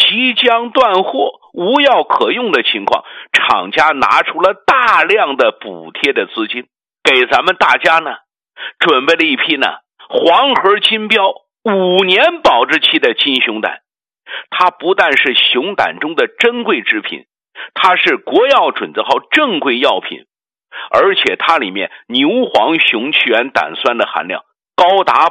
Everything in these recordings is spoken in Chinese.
即将断货、无药可用的情况，厂家拿出了大量的补贴的资金，给咱们大家呢准备了一批呢黄河金标5年保质期的金熊胆。它不但是熊胆中的珍贵制品，它是国药准字号正规药品，而且它里面牛黄熊去元胆酸的含量高达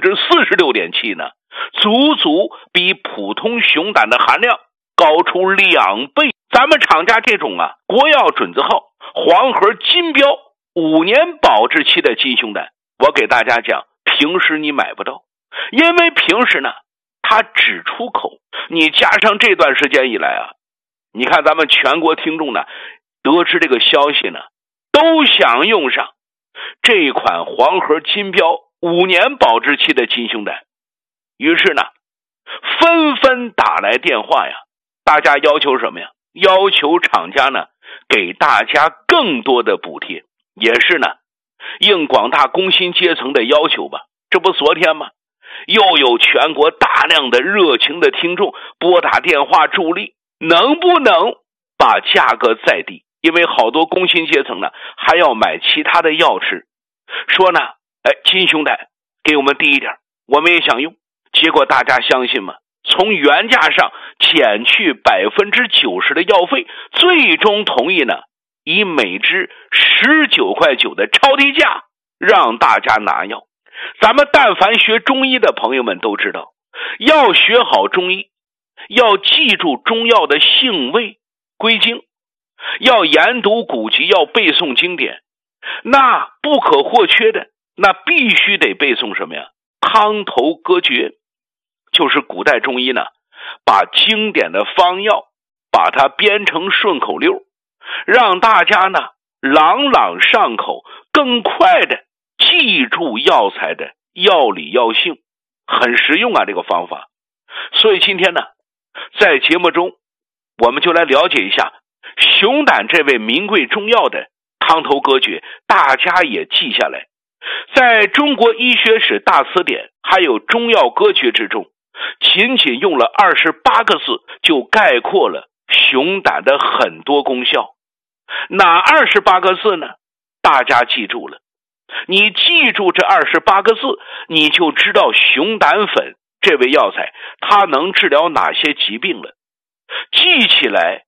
46.7% 呢，足足比普通熊胆的含量高出2倍。咱们厂家这种国药准字号黄河金标5年保质期的金熊胆，我给大家讲，平时你买不到，因为平时呢它只出口，你加上这段时间以来你看咱们全国听众呢得知这个消息呢，都想用上这款黄河金标5年保质期的金熊胆，于是呢纷纷打来电话呀，大家要求什么呀？要求厂家呢给大家更多的补贴，也是呢应广大工薪阶层的要求吧。这不昨天吗？又有全国大量的热情的听众拨打电话助力，能不能把价格再低？因为好多工薪阶层呢还要买其他的药吃，说呢金熊胆给我们低一点，我们也想用。结果大家相信吗？从原价上减去 90% 的药费，最终同意呢以每支19.9块的超低价让大家拿药。咱们但凡学中医的朋友们都知道，要学好中医，要记住中药的性味归经，要研读古籍，要背诵经典。那不可或缺的，那必须得背诵什么呀？汤头歌诀，就是古代中医呢把经典的方药把它编成顺口溜，让大家呢朗朗上口，更快的记住药材的药理药性，很实用这个方法。所以今天呢在节目中我们就来了解一下熊胆这位名贵中药的汤头歌诀，大家也记下来。在中国医学史大词典还有中药歌诀之中，仅仅用了28个字就概括了熊胆的很多功效。哪28个字呢？大家记住了，你记住这28个字，你就知道熊胆粉这味药材它能治疗哪些疾病了。记起来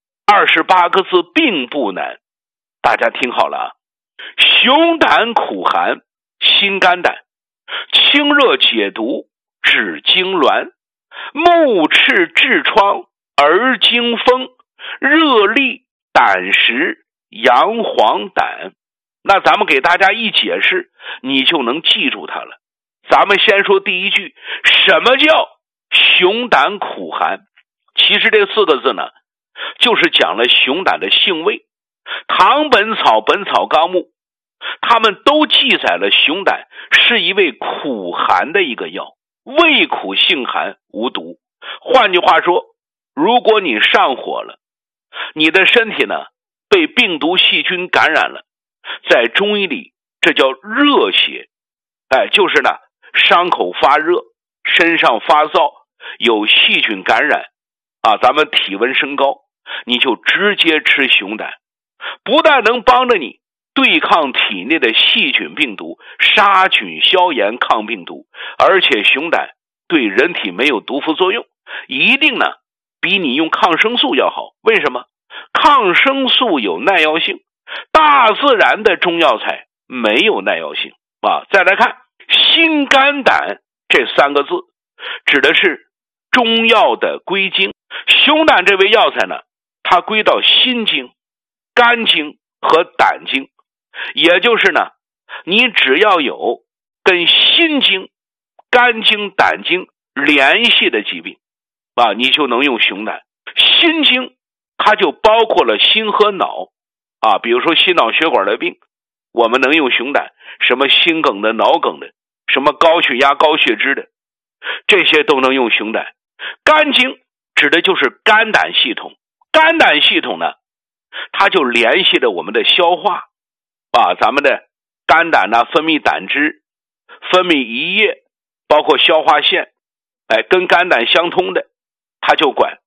28个字并不难，大家听好了熊胆苦寒，心肝胆，清热解毒，止痉挛，目赤痔疮，儿惊风，热痢，胆石，阳黄胆。那咱们给大家一解释，你就能记住它了。咱们先说第一句，什么叫熊胆苦寒？其实这4个字呢就是讲了熊胆的性味。唐本草、本草纲目他们都记载了熊胆是一味苦寒的一个药，味苦性寒，无毒。换句话说，如果你上火了，你的身体呢被病毒细菌感染了，在中医里这叫热邪，就是呢伤口发热，身上发燥，有细菌感染咱们体温升高，你就直接吃熊胆，不但能帮着你对抗体内的细菌病毒，杀菌消炎抗病毒，而且熊胆对人体没有毒副作用，一定呢比你用抗生素要好。为什么？抗生素有耐药性，大自然的中药材没有耐药性再来看心肝胆这3个字，指的是中药的归经。熊胆这味药材呢，它归到心经、肝经和胆经，也就是呢你只要有跟心经、肝经、胆经联系的疾病你就能用熊胆。心经它就包括了心和脑比如说心脑血管的病，我们能用熊胆，什么心梗的、脑梗的，什么高血压、高血脂的，这些都能用熊胆。肝经指的就是肝胆系统，肝胆系统呢它就联系了我们的消化咱们的肝胆呢分泌胆汁，分泌胰液，包括消化腺跟肝胆相通的，它就管